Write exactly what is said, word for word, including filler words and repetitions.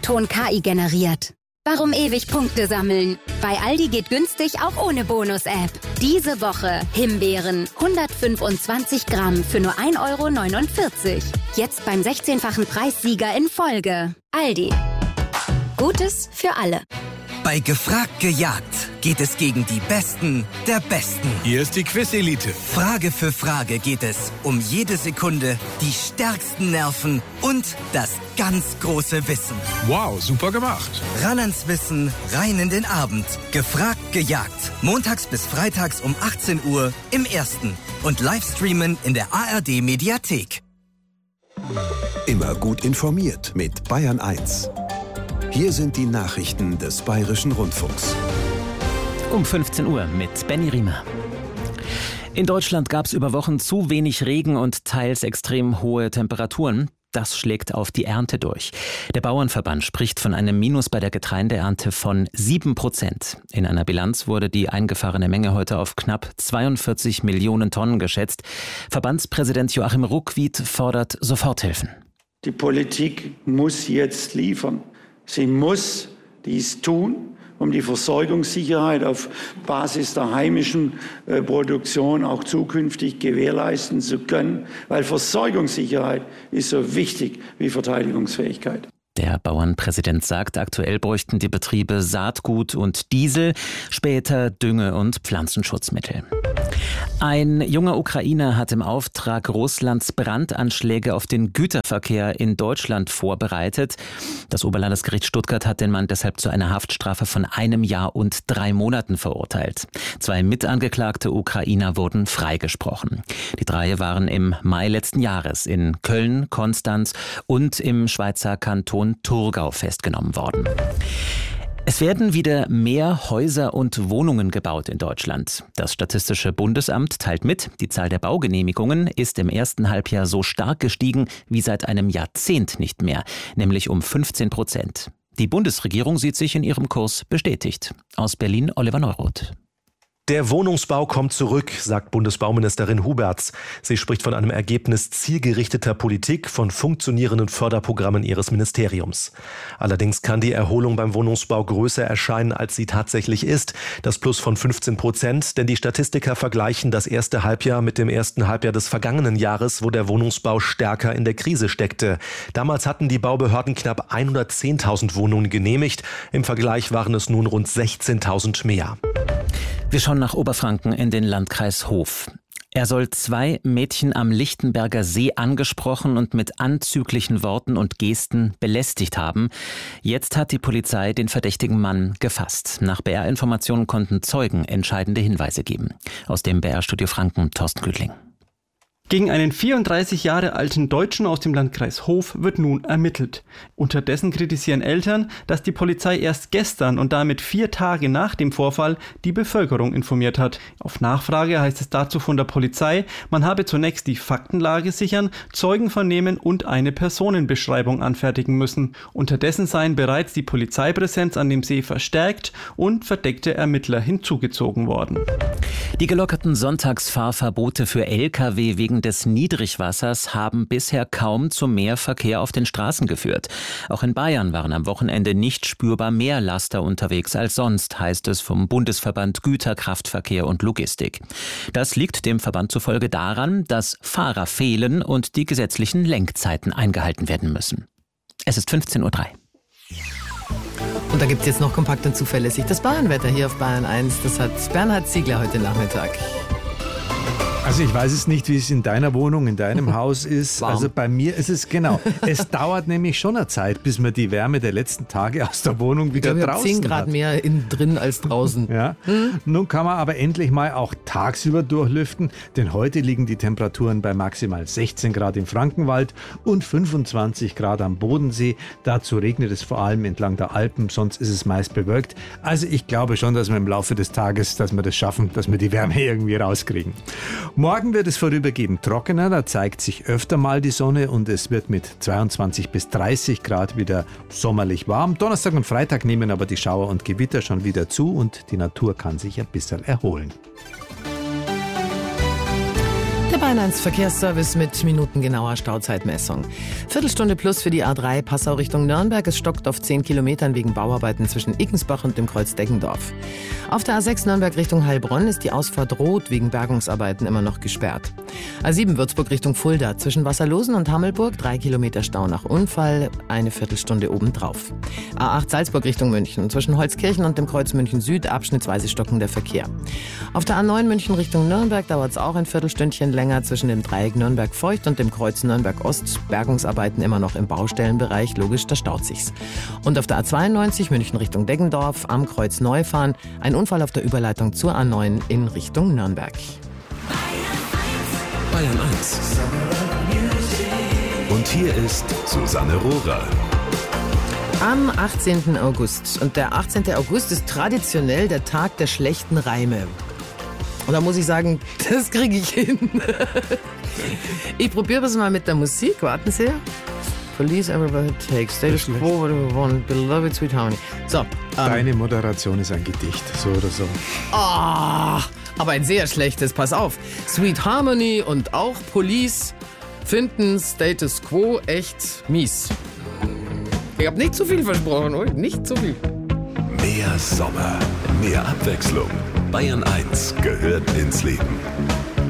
O-Ton-K I generiert. Warum ewig Punkte sammeln? Bei Aldi geht günstig auch ohne Bonus-App. Diese Woche Himbeeren, hundertfünfundzwanzig Gramm für nur ein Euro neunundvierzig. Jetzt beim sechzehnfachen Preissieger in Folge. Aldi. Gutes für alle. Bei Gefragt gejagt geht es gegen die Besten der Besten. Hier ist die Quiz-Elite. Frage für Frage geht es um jede Sekunde, die stärksten Nerven und das ganz große Wissen. Wow, super gemacht. Ran ans Wissen, rein in den Abend. Gefragt gejagt. Montags bis freitags um achtzehn Uhr im Ersten. Und Livestreamen in der A R D-Mediathek. Immer gut informiert mit Bayern eins. Hier sind die Nachrichten des Bayerischen Rundfunks. Um fünfzehn Uhr mit Benny Riemer. In Deutschland gab es über Wochen zu wenig Regen und teils extrem hohe Temperaturen. Das schlägt auf die Ernte durch. Der Bauernverband spricht von einem Minus bei der Getreideernte von sieben Prozent. In einer Bilanz wurde die eingefahrene Menge heute auf knapp zweiundvierzig Millionen Tonnen geschätzt. Verbandspräsident Joachim Ruckwied fordert Soforthilfen. Die Politik muss jetzt liefern. Sie muss dies tun, um die Versorgungssicherheit auf Basis der heimischen äh, Produktion auch zukünftig gewährleisten zu können, weil Versorgungssicherheit ist so wichtig wie Verteidigungsfähigkeit. Der Bauernpräsident sagt, aktuell bräuchten die Betriebe Saatgut und Diesel, später Dünge- und Pflanzenschutzmittel. Ein junger Ukrainer hat im Auftrag Russlands Brandanschläge auf den Güterverkehr in Deutschland vorbereitet. Das Oberlandesgericht Stuttgart hat den Mann deshalb zu einer Haftstrafe von einem Jahr und drei Monaten verurteilt. Zwei mitangeklagte Ukrainer wurden freigesprochen. Die drei waren im Mai letzten Jahres in Köln, Konstanz und im Schweizer Kanton Thurgau festgenommen worden. Es werden wieder mehr Häuser und Wohnungen gebaut in Deutschland. Das Statistische Bundesamt teilt mit, die Zahl der Baugenehmigungen ist im ersten Halbjahr so stark gestiegen wie seit einem Jahrzehnt nicht mehr, nämlich um fünfzehn Prozent. Die Bundesregierung sieht sich in ihrem Kurs bestätigt. Aus Berlin Oliver Neuroth. Der Wohnungsbau kommt zurück, sagt Bundesbauministerin Huberts. Sie spricht von einem Ergebnis zielgerichteter Politik, von funktionierenden Förderprogrammen ihres Ministeriums. Allerdings kann die Erholung beim Wohnungsbau größer erscheinen, als sie tatsächlich ist. Das Plus von fünfzehn Prozent, denn die Statistiker vergleichen das erste Halbjahr mit dem ersten Halbjahr des vergangenen Jahres, wo der Wohnungsbau stärker in der Krise steckte. Damals hatten die Baubehörden knapp hundertzehntausend Wohnungen genehmigt. Im Vergleich waren es nun rund sechzehntausend mehr. Wir schauen nach Oberfranken in den Landkreis Hof. Er soll zwei Mädchen am Lichtenberger See angesprochen und mit anzüglichen Worten und Gesten belästigt haben. Jetzt hat die Polizei den verdächtigen Mann gefasst. Nach B R-Informationen konnten Zeugen entscheidende Hinweise geben. Aus dem B R-Studio Franken, Thorsten Güttling. Gegen einen vierunddreißig Jahre alten Deutschen aus dem Landkreis Hof wird nun ermittelt. Unterdessen kritisieren Eltern, dass die Polizei erst gestern und damit vier Tage nach dem Vorfall die Bevölkerung informiert hat. Auf Nachfrage heißt es dazu von der Polizei, man habe zunächst die Faktenlage sichern, Zeugen vernehmen und eine Personenbeschreibung anfertigen müssen. Unterdessen seien bereits die Polizeipräsenz an dem See verstärkt und verdeckte Ermittler hinzugezogen worden. Die gelockerten Sonntagsfahrverbote für L K W wegen des Niedrigwassers haben bisher kaum zu mehr Verkehr auf den Straßen geführt. Auch in Bayern waren am Wochenende nicht spürbar mehr Laster unterwegs als sonst, heißt es vom Bundesverband Güterkraftverkehr und Logistik. Das liegt dem Verband zufolge daran, dass Fahrer fehlen und die gesetzlichen Lenkzeiten eingehalten werden müssen. Es ist fünfzehn Uhr drei. Und da gibt es jetzt noch kompakt und zuverlässig das Bayernwetter hier auf Bayern eins. Das hat Bernhard Ziegler heute Nachmittag. Also ich weiß es nicht, wie es in deiner Wohnung, in deinem Haus ist. Warm. Also bei mir ist es genau. Es dauert nämlich schon eine Zeit, bis man die Wärme der letzten Tage aus der Wohnung wieder ich glaube, draußen zehn Grad hat. mehr innen drin als draußen. Ja. Hm? Nun kann man aber endlich mal auch tagsüber durchlüften, denn heute liegen die Temperaturen bei maximal sechzehn Grad im Frankenwald und fünfundzwanzig Grad am Bodensee. Dazu regnet es vor allem entlang der Alpen, sonst ist es meist bewölkt. Also ich glaube schon, dass wir im Laufe des Tages, dass wir das schaffen, dass wir die Wärme irgendwie rauskriegen. Morgen wird es vorübergehend trockener, da zeigt sich öfter mal die Sonne und es wird mit zweiundzwanzig bis dreißig Grad wieder sommerlich warm. Donnerstag und Freitag nehmen aber die Schauer und Gewitter schon wieder zu und die Natur kann sich ein bisschen erholen. Der Bayern eins Verkehrsservice mit minutengenauer Stauzeitmessung. Viertelstunde plus für die A drei Passau Richtung Nürnberg. Es stockt auf zehn Kilometern wegen Bauarbeiten zwischen Ickensbach und dem Kreuz Deggendorf. Auf der A sechs Nürnberg Richtung Heilbronn ist die Ausfahrt Rot wegen Bergungsarbeiten immer noch gesperrt. A sieben Würzburg Richtung Fulda. Zwischen Wasserlosen und Hammelburg drei Kilometer Stau nach Unfall, eine Viertelstunde obendrauf. A acht Salzburg Richtung München. Zwischen Holzkirchen und dem Kreuz München Süd abschnittsweise stockender Verkehr. Auf der A neun München Richtung Nürnberg dauert es auch ein Viertelstündchen länger zwischen dem Dreieck Nürnberg-Feucht und dem Kreuz Nürnberg-Ost. Bergungsarbeiten immer noch im Baustellenbereich, logisch, da staut sich's. Und auf der A zweiundneunzig München Richtung Deggendorf am Kreuz Neufahren ein Unfall auf der Überleitung zur A neun in Richtung Nürnberg. Bayern eins. Und hier ist Susanne Rohrer. Am achtzehnten August. Und der achtzehnte August ist traditionell der Tag der schlechten Reime. Und da muss ich sagen, das kriege ich hin. Ich probiere es mal mit der Musik. Warten Sie. Police everybody takes. Status quo, whatever we want. Beloved sweet harmony. So. Ähm, Deine Moderation ist ein Gedicht, so oder so. Ah, aber ein sehr schlechtes. Pass auf. Sweet Harmony und auch Police finden Status quo echt mies. Ich habe nicht zu viel versprochen, oder? Nicht zu viel. Mehr Sommer, mehr Abwechslung. Bayern eins gehört ins Leben.